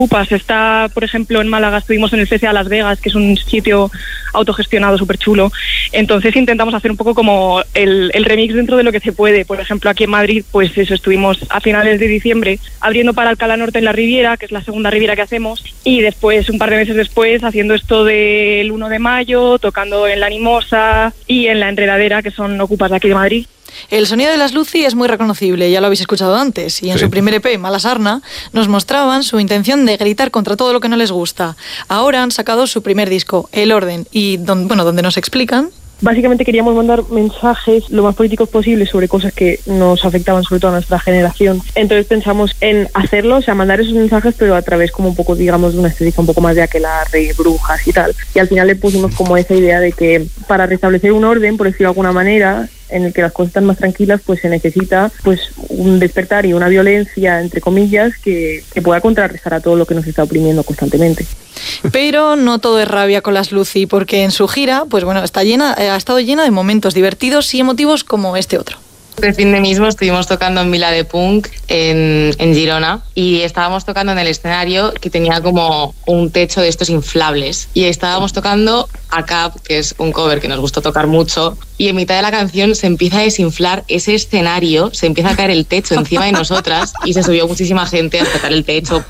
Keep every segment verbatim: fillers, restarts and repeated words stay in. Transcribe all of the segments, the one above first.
Ocupas está, por ejemplo, en Málaga, estuvimos en el C C A Las Vegas, que es un sitio autogestionado súper chulo. Entonces intentamos hacer un poco como el, el remix dentro de lo que se puede. Por ejemplo, aquí en Madrid, pues eso, estuvimos a finales de diciembre abriendo para Alcalá Norte en la Riviera, que es la segunda Riviera que hacemos, y después, un par de meses después, haciendo esto del uno de mayo, tocando en La Animosa y en La Enredadera, que son Ocupas de aquí de Madrid. El sonido de las Lucy es muy reconocible, ya lo habéis escuchado antes, y en sí. su primer E P, Mala Sarna, nos mostraban su intención de gritar contra todo lo que no les gusta. Ahora han sacado su primer disco, El Orden, y don, bueno, donde nos explican... Básicamente queríamos mandar mensajes lo más políticos posible sobre cosas que nos afectaban sobre todo a nuestra generación. Entonces pensamos en hacerlo, o sea, mandar esos mensajes, pero a través como un poco, digamos, de una estética un poco más de aquelarre, brujas y tal. Y al final le pusimos como esa idea de que para restablecer un orden, por decirlo de alguna manera, en el que las cosas están más tranquilas, pues se necesita pues un despertar y una violencia, entre comillas, que, que pueda contrarrestar a todo lo que nos está oprimiendo constantemente. Pero no todo es rabia con las Lucy, porque en su gira, pues bueno, está llena, ha estado llena de momentos divertidos y emotivos como este otro. Este fin de mismo estuvimos tocando en Vila de Punk, en, en Girona, y estábamos tocando en el escenario que tenía como un techo de estos inflables. Y estábamos tocando A Cap, que es un cover que nos gustó tocar mucho, y en mitad de la canción se empieza a desinflar ese escenario, se empieza a caer el techo encima de nosotras y se subió muchísima gente a tocar el techo.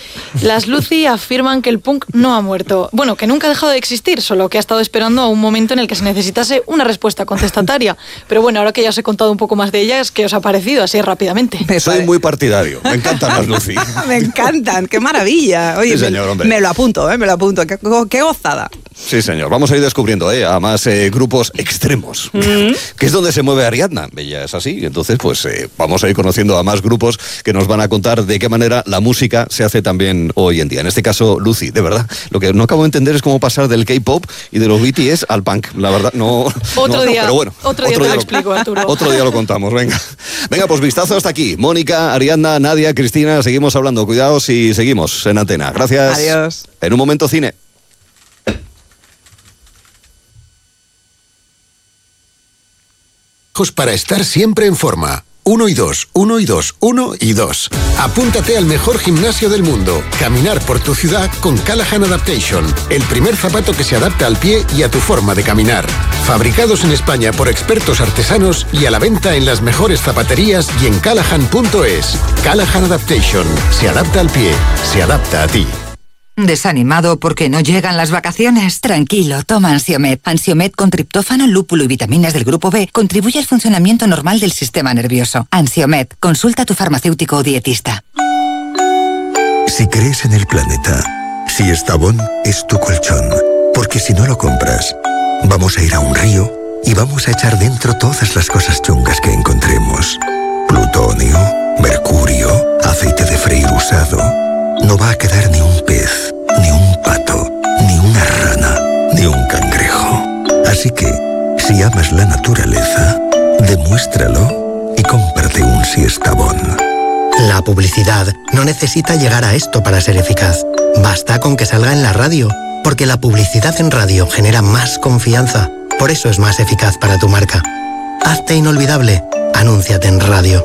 Las Lucy afirman que el punk no ha muerto. Bueno, que nunca ha dejado de existir, solo que ha estado esperando a un momento en el que se necesitase una respuesta contestataria. Pero bueno, ahora que ya os he contado un poco más de ellas, ¿qué os ha parecido así rápidamente? Soy muy partidario, me encantan las Lucy. Me encantan, qué maravilla. Oye, sí, señor, hombre. Me, me lo apunto, ¿eh? me lo apunto, qué, qué gozada. Sí, señor, vamos a ir descubriendo ¿eh? a más eh, grupos extremos, mm-hmm. que es donde se mueve Ariadna. Ella es así, entonces pues eh, vamos a ir conociendo a más grupos que nos van a contar de qué manera la música se hace también hoy en día. En este caso, Lucy, de verdad, lo que no acabo de entender es cómo pasar del K-pop y de los B T S al punk. La verdad, no... Otro no, día, no, pero bueno, otro día otro te día lo explico, Arturo. Otro día lo contamos, venga. Venga, pues vistazo hasta aquí. Mónica, Ariadna, Nadia, Cristina, seguimos hablando. Cuidaos y seguimos en antena. Gracias. Adiós. En un momento, cine. Para estar siempre en forma. Uno y dos, uno y dos, uno y dos. Apúntate al mejor gimnasio del mundo. Caminar por tu ciudad con Callahan Adaptation. El primer zapato que se adapta al pie y a tu forma de caminar. Fabricados en España por expertos artesanos y a la venta en las mejores zapaterías y en callahan punto es. Callahan Adaptation. Se adapta al pie. Se adapta a ti. ¿Desanimado porque no llegan las vacaciones? Tranquilo, toma Ansiomed. Ansiomed con triptófano, lúpulo y vitaminas del grupo B contribuye al funcionamiento normal del sistema nervioso. Ansiomed, consulta a tu farmacéutico o dietista. Si crees en el planeta, Siestabón es tu colchón. Porque si no lo compras, vamos a ir a un río y vamos a echar dentro todas las cosas chungas que encontremos. Plutonio, mercurio, aceite de freír usado... No va a quedar ni un pez, ni un pato, ni una rana, ni un cangrejo. Así que, si amas la naturaleza, demuéstralo y cómprate un Siestabón. La publicidad no necesita llegar a esto para ser eficaz. Basta con que salga en la radio, porque la publicidad en radio genera más confianza. Por eso es más eficaz para tu marca. Hazte inolvidable. Anúnciate en radio.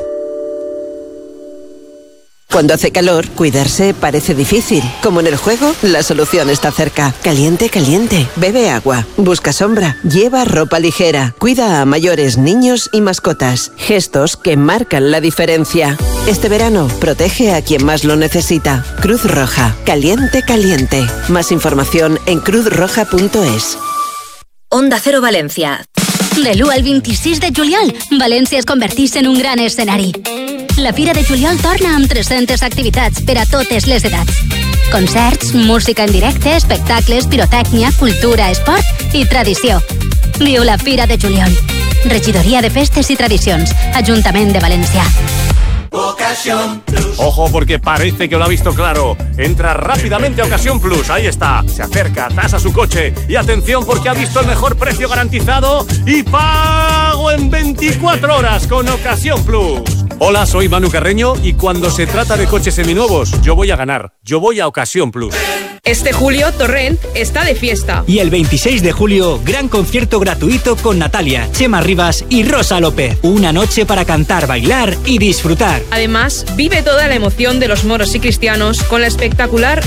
Cuando hace calor, cuidarse parece difícil. Como en el juego, la solución está cerca. Caliente, caliente. Bebe agua. Busca sombra. Lleva ropa ligera. Cuida a mayores, niños y mascotas. Gestos que marcan la diferencia. Este verano, protege a quien más lo necesita. Cruz Roja. Caliente, caliente. Más información en cruz roja punto es. Onda Cero València. De l'u al vint-i-sis de juliol, València es convertís en un gran escenari. La Fira de Juliol torna amb tres-centes activitats per a totes les edats. Concerts, música en directe, espectacles, pirotècnia, cultura, esport i tradició. Viu la Fira de Juliol. Regidoria de Festes i Tradicions, Ajuntament de València. Ocasión Plus. Ojo, porque parece que lo ha visto claro. Entra rápidamente a Ocasión Plus. Ahí está. Se acerca, tasa su coche. Y atención, porque ha visto el mejor precio garantizado y pago en veinticuatro horas con Ocasión Plus. Hola, soy Manu Carreño y cuando se trata de coches seminuevos, yo voy a ganar. Yo voy a Ocasión Plus. Este julio, Torrent está de fiesta. Y el veintiséis de julio, gran concierto gratuito con Natalia, Chema Rivas y Rosa López. Una noche para cantar, bailar y disfrutar. Además, vive toda la emoción de los moros y cristianos con la espectacular